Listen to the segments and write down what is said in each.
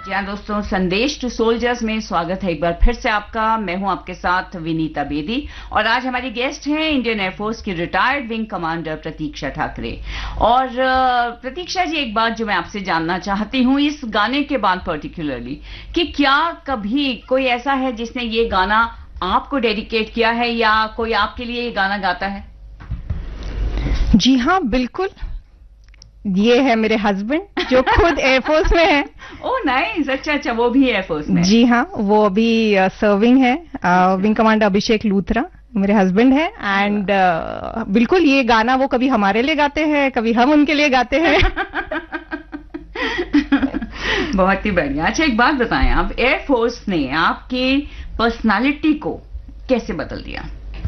जी हाँ दोस्तों, संदेश टू सोल्जर्स में स्वागत है एक बार फिर से आपका। मैं हूं आपके साथ विनीता बेदी और आज हमारी गेस्ट हैं इंडियन एयरफोर्स की रिटायर्ड विंग कमांडर प्रतीक्षा ठाकरे। और प्रतीक्षा जी, एक बात जो मैं आपसे जानना चाहती हूं इस गाने के बाद पर्टिकुलरली, कि क्या कभी कोई ऐसा है जिसने ये गाना आपको डेडिकेट किया है या कोई आपके लिए ये गाना गाता है? जी हाँ, बिल्कुल। ये है मेरे हस्बैंड जो खुद एयरफोर्स में है। ओह नाइस, अच्छा अच्छा, वो भी एयरफोर्स में? जी हाँ, वो अभी सर्विंग है। विंग कमांडर अभिषेक लूथरा मेरे हस्बैंड है। एंड बिल्कुल ये गाना वो कभी हमारे लिए गाते हैं, कभी हम उनके लिए गाते हैं। बहुत ही बढ़िया। अच्छा एक बात बताएं, आप एयरफोर्स ने आपकी पर्सनालिटी को कैसे बदल दिया?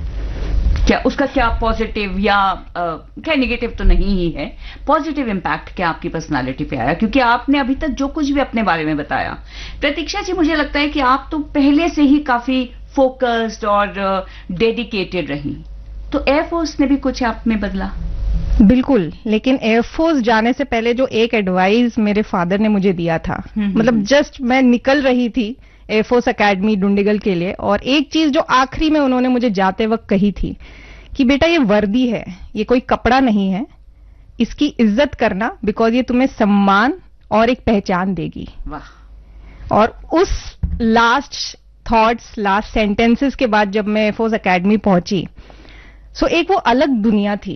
क्या उसका क्या पॉजिटिव या क्या नेगेटिव तो नहीं ही है, पॉजिटिव इम्पैक्ट क्या आपकी पर्सनालिटी पे आया? क्योंकि आपने अभी तक जो कुछ भी अपने बारे में बताया, प्रतीक्षा जी, मुझे लगता है कि आप तो पहले से ही काफी फोकस्ड और डेडिकेटेड रही, तो एयरफोर्स ने भी कुछ आप में बदला? बिल्कुल, लेकिन एयरफोर्स जाने से पहले जो एक एडवाइस मेरे फादर ने मुझे दिया था, मतलब जस्ट मैं निकल रही थी एयरफोर्स एकेडमी डुंडिगल के लिए, और एक चीज जो आखिरी में उन्होंने मुझे जाते वक्त कही थी कि बेटा ये वर्दी है, ये कोई कपड़ा नहीं है, इसकी इज्जत करना, बिकॉज ये तुम्हें सम्मान और एक पहचान देगी। वाह। और उस लास्ट थॉट्स, लास्ट सेंटेंसेस के बाद जब मैं एयरफोर्स एकेडमी पहुंची, सो एक वो अलग दुनिया थी।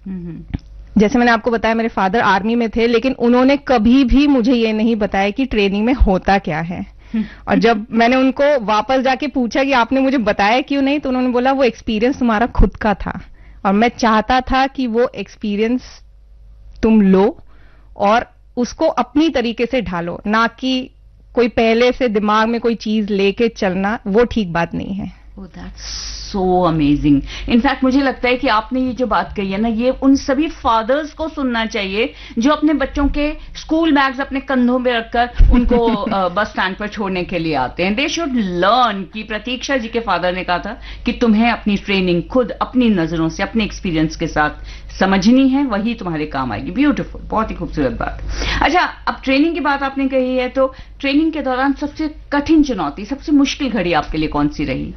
जैसे मैंने आपको बताया, मेरे फादर आर्मी में थे, लेकिन उन्होंने कभी भी मुझे ये नहीं बताया कि ट्रेनिंग में होता क्या है। और जब मैंने उनको वापस जाके पूछा कि आपने मुझे बताया क्यों नहीं, तो उन्होंने बोला वो एक्सपीरियंस तुम्हारा खुद का था और मैं चाहता था कि वो एक्सपीरियंस तुम लो और उसको अपनी तरीके से ढालो, ना कि कोई पहले से दिमाग में कोई चीज लेके चलना, वो ठीक बात नहीं है। Oh, that's so amazing. In fact मुझे लगता है कि आपने ये जो बात कही है ना, ये उन सभी फादर्स को सुनना चाहिए जो अपने बच्चों के स्कूल बैग्स अपने कंधों में रखकर उनको बस स्टैंड पर छोड़ने के लिए आते हैं। दे शुड लर्न कि प्रतीक्षा जी के फादर ने कहा था कि तुम्हें अपनी ट्रेनिंग खुद अपनी नजरों से, अपने एक्सपीरियंस के साथ समझनी है, वही तुम्हारे काम आएगी। ब्यूटीफुल, बहुत ही खूबसूरत बात। अच्छा, अब ट्रेनिंग की बात आपने कही है, तो ट्रेनिंग के दौरान सबसे कठिन चुनौती, सबसे मुश्किल घड़ी आपके लिए कौन सी रही?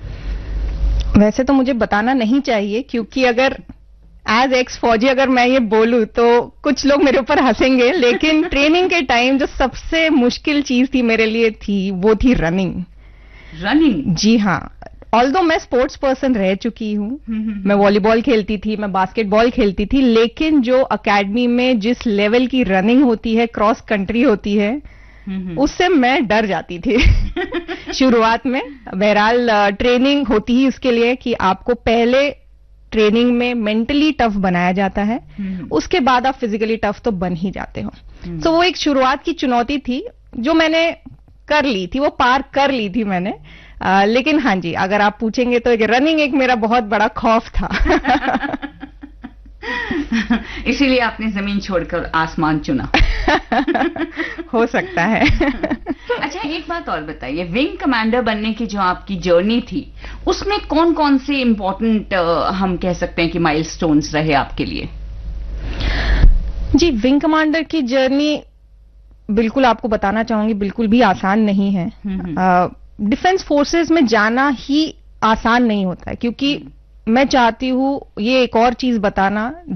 वैसे तो मुझे बताना नहीं चाहिए, क्योंकि अगर एज एक्स फौजी अगर मैं ये बोलूं तो कुछ लोग मेरे ऊपर हंसेंगे, लेकिन ट्रेनिंग के टाइम जो सबसे मुश्किल चीज थी मेरे लिए थी, वो थी रनिंग। रनिंग? जी हाँ। ऑल्दो मैं स्पोर्ट्स पर्सन रह चुकी हूँ, मैं वॉलीबॉल खेलती थी, मैं बास्केटबॉल खेलती थी, लेकिन जो अकेडमी में जिस लेवल की रनिंग होती है, क्रॉस कंट्री होती है, उससे मैं डर जाती थी शुरुआत में। बहरहाल ट्रेनिंग होती ही उसके लिए कि आपको पहले ट्रेनिंग में मेंटली टफ बनाया जाता है, उसके बाद आप फिजिकली टफ तो बन ही जाते हो। तो वो एक शुरुआत की चुनौती थी जो मैंने कर ली थी, वो पार कर ली थी मैंने। लेकिन हाँ जी, अगर आप पूछेंगे तो रनिंग एक मेरा बहुत बड़ा खौफ था। इसीलिए आपने जमीन छोड़कर आसमान चुना। हो सकता है। अच्छा एक बात और बताइए, विंग कमांडर बनने की जो आपकी जर्नी थी, उसमें कौन कौन से इंपॉर्टेंट हम कह सकते हैं कि माइलस्टोन्स रहे आपके लिए? जी, विंग कमांडर की जर्नी बिल्कुल आपको बताना चाहूंगी, बिल्कुल भी आसान नहीं है। डिफेंस फोर्सेस में जाना ही आसान नहीं होता है, क्योंकि मैं चाहती हूं ये एक और चीज बताना,